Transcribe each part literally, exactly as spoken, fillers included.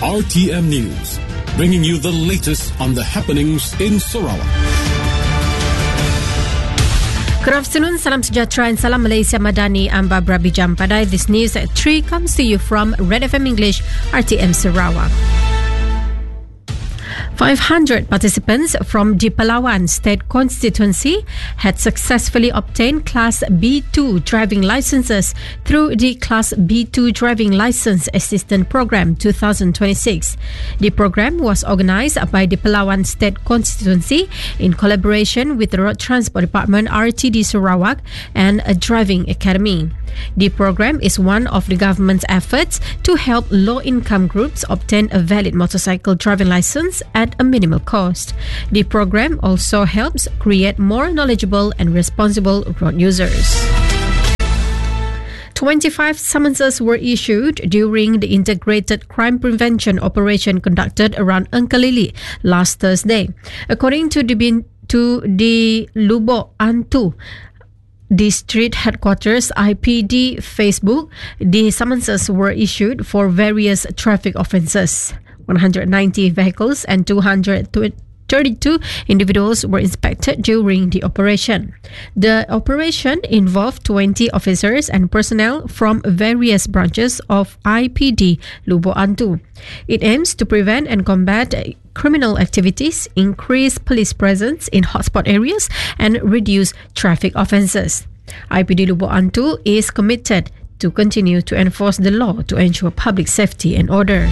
R T M News, bringing you the latest on the happenings in Sarawak. Good afternoon, salam sejahtera and salam Malaysia Madani. I'm Barbara Bijam Padai. This news at three comes to you from Red F M English, R T M Sarawak. five hundred participants from the Palawan State Constituency had successfully obtained Class B two driving licenses through the Class B two Driving License Assistant Program twenty twenty-six. The program was organized by the Palawan State Constituency in collaboration with the Road Transport Department R T D Sarawak and a driving academy. The program is one of the government's efforts to help low-income groups obtain a valid motorcycle driving license at a minimal cost. The program also helps create more knowledgeable and responsible road users. twenty-five summonses were issued during the integrated crime prevention operation conducted around Engkalili last Thursday. According to the, to the Lubuk Antu District Headquarters I P D Facebook, the summonses were issued for various traffic offences. one hundred ninety vehicles and two hundred thirty-two individuals were inspected during the operation. The operation involved twenty officers and personnel from various branches of I P D Lubuk Antu. It aims to prevent and combat criminal activities, increase police presence in hotspot areas, and reduce traffic offences. I P D Lubuk Antu is committed to continue to enforce the law to ensure public safety and order.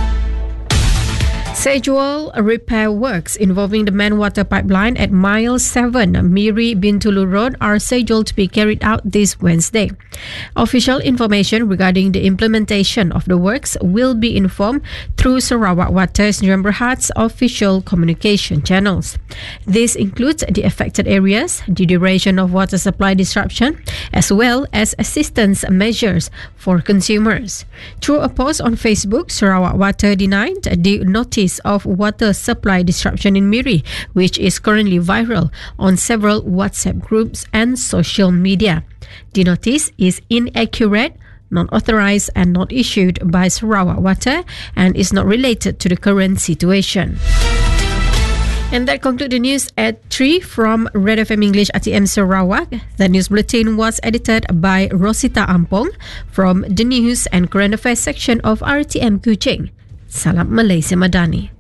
Scheduled repair works involving the main water pipeline at Mile seven, Miri Bintulu Road, are scheduled to be carried out this Wednesday. Official information regarding the implementation of the works will be informed through Sarawak Water Sdn Bhad's official communication channels. This includes the affected areas, the duration of water supply disruption, as well as assistance measures for consumers. Through a post on Facebook, Sarawak Water denied the notice of water supply disruption in Miri, which is currently viral on several WhatsApp groups and social media. The notice is inaccurate, not authorized, and not issued by Sarawak Water and is not related to the current situation. And that concludes the news at three from Red F M English R T M Sarawak. The news bulletin was edited by Rosita Ampong from the News and Current Affairs section of R T M Kuching. Salam Malaysia Madani.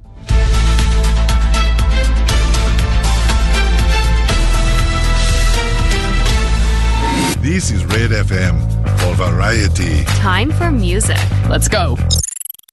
This is Red F M for variety. Time for music. Let's go.